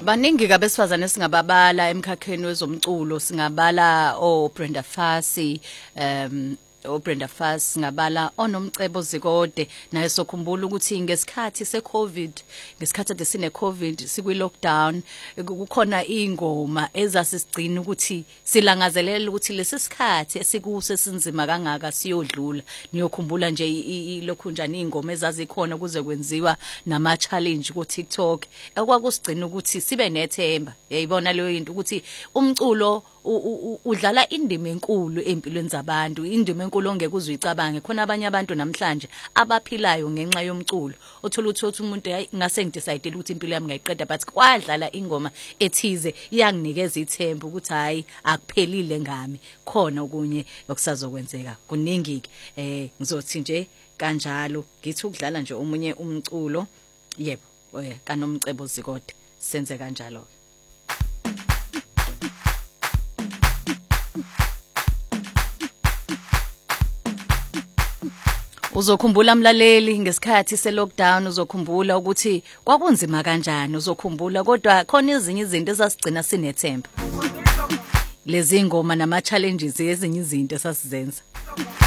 Baningi kabesifazane singababala emkhakheni wezomculo, singabala Brenda Fassie, Brenda Fassie, singabala oNomcebo Zikode. Naye sokhumbula ukuthi ngesikhathi seCovid, ngesikhathi ade sine Covid, sikwi lockdown, kukhona ingoma ezasisigcina ukuthi silangazelela ukuthi lesi sikhathi esikuso esinzima kangaka siyodlula. Niyokhumbula nje lokhu njani ingoma ezazikhona kuze kwenziwa nama challenge ku TikTok. Ekwakusigcina ukuthi sibe nethemba. Yayibona leyo into ukuthi umculo udlala indima enkulu empilweni zabantu, indima enkulu ongeke uzicabange. Khona abanye abantu namhlanje abaphilayo ngenxa yomculo. Uthola ukuthi umuntu ngase ngidecide ukuthi impilo yami ngayiqeda, but kwadlala ingoma ethize iyanginikeza ithemba ukuthi hayi akuphelile ngami, khona okunye okusazokwenzeka. Kuningi ngizothi nje kanjalo ngithi ukudlala nje omunye umculo, yebo, kaNomcebo Zikode, senze kanjalo. Uzokhumbula mlaleli ngesikhathi se-lockdown, uzokhumbula ukuthi kwakunzima kanjani, uzokhumbula kodwa khona ezinye izinto ezasigcina sinethemba. Lezi ngoma nama challenges ezinye izinto esasizenza.